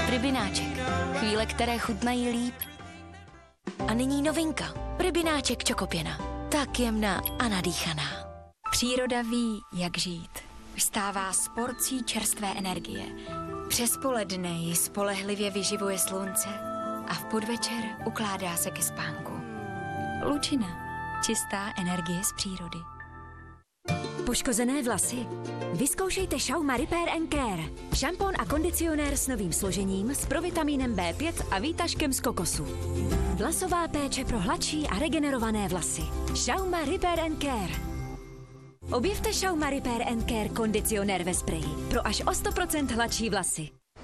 Rybináček. Chvíle, které chutnají líp. A nyní novinka. Rybináček čokopěna. Tak jemná a nadýchaná. Příroda ví, jak žít. Vstává s porcí čerstvé energie. Přes poledne ji spolehlivě vyživuje slunce a v podvečer ukládá se ke spánku. Lučina. Čistá energie z přírody. Poškozené vlasy? Vyzkoušejte Schauma Repair & Care. Šampon a kondicionér s novým složením, s provitamínem B5 a výtažkem z kokosu. Vlasová péče pro hladší a regenerované vlasy. Schauma Repair & Care. Objevte Schauma Repair & Care kondicionér ve spreji pro až o 100% hladší vlasy.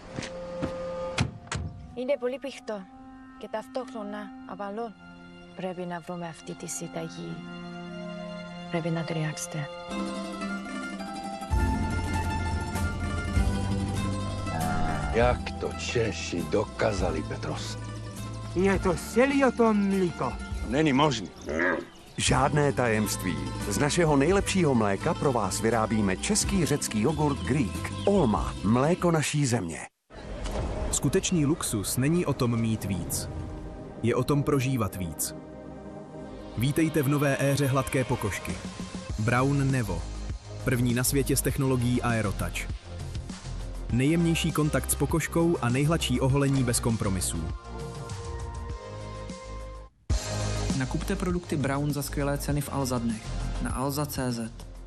Είναι πολύ πηχτό και ταυτόχρονα απαλό. Πρέπει να βρούμε αυτή τη συνταγή. Πρέπει να ταιριάξετε. Jak to Češi dokázali, Petros? Je to celý o tom mlíko. Není možný. Žádné tajemství. Z našeho nejlepšího mléka pro vás vyrábíme český řecký jogurt Greek. Olma, mléko naší země. Skutečný luxus není o tom mít víc. Je o tom prožívat víc. Vítejte v nové éře hladké pokožky. Braun Nevo. První na světě s technologií AeroTouch. Nejjemnější kontakt s pokožkou a nejhladší oholení bez kompromisů. Nakupte produkty Braun za skvělé ceny v Alza dnech na alza.cz.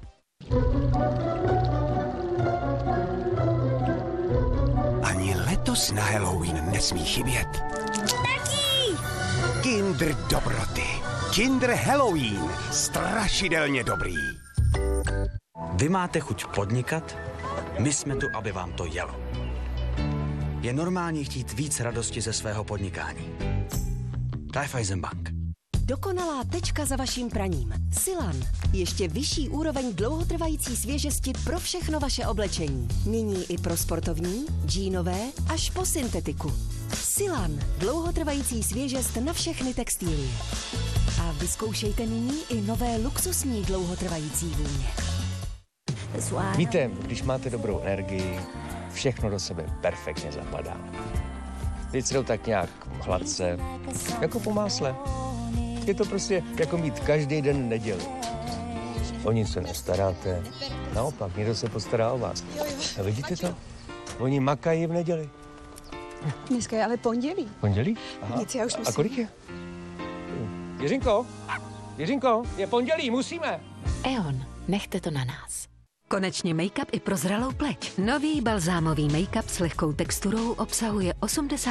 Ani letos na Halloween nesmí chybět. Taky! Kinder dobroty. Kinder Halloween. Strašidelně dobrý. Vy máte chuť podnikat? My jsme tu, aby vám to jelo. Je normální chtít víc radosti ze svého podnikání. Raiffeisenbank. Dokonalá tečka za vaším praním. Silan. Ještě vyšší úroveň dlouhotrvající svěžesti pro všechno vaše oblečení. Nyní i pro sportovní, džínové až po syntetiku. Silan. Dlouhotrvající svěžest na všechny textilie. A vyzkoušejte nyní i nové luxusní dlouhotrvající vůně. Víte, když máte dobrou energii, všechno do sebe perfektně zapadá. Věci jdou tak nějak hladce, jako po másle. Je to prostě jako mít každý den neděli. O nic se nestaráte, naopak, někdo se postará o vás. A vidíte to? Oni makají v neděli. Dneska je ale pondělí. Pondělí? Aha. Nic, já už musím. A kolik je? Jiřinko, je pondělí, musíme. E.ON. Nechte to na nás. Konečně make-up i pro zralou pleť. Nový balzámový make-up s lehkou texturou obsahuje 80